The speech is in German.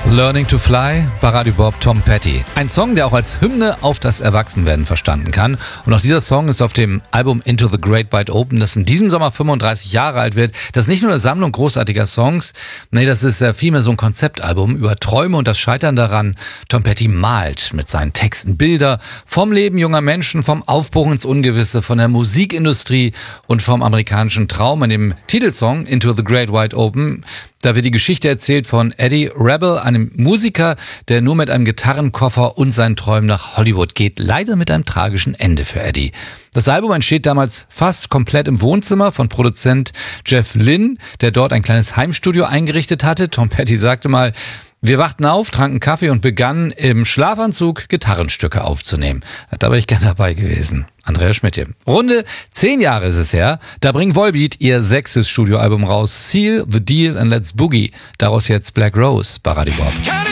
Learning to Fly, bei Radio Bob, Tom Petty. Ein Song, der auch als Hymne auf das Erwachsenwerden verstanden kann. Und auch dieser Song ist auf dem Album Into the Great Wide Open, das in diesem Sommer 35 Jahre alt wird. Das ist nicht nur eine Sammlung großartiger Songs, nee, das ist vielmehr so ein Konzeptalbum über Träume und das Scheitern daran. Tom Petty malt mit seinen Texten Bilder vom Leben junger Menschen, vom Aufbruch ins Ungewisse, von der Musikindustrie und vom amerikanischen Traum. In dem Titelsong Into the Great Wide Open, da wird die Geschichte erzählt von Eddie Rebel, einem Musiker, der nur mit einem Gitarrenkoffer und seinen Träumen nach Hollywood geht. Leider mit einem tragischen Ende für Eddie. Das Album entsteht damals fast komplett im Wohnzimmer von Produzent Jeff Lynne, der dort ein kleines Heimstudio eingerichtet hatte. Tom Petty sagte mal: Wir wachten auf, tranken Kaffee und begannen im Schlafanzug Gitarrenstücke aufzunehmen. Da wäre ich gern dabei gewesen. Andreas Schmidt hier. Runde 10 Jahre ist es her. Da bringen Volbeat ihr 6. Studioalbum raus. Seal the Deal and Let's Boogie. Daraus jetzt Black Rose bei Radio Bob.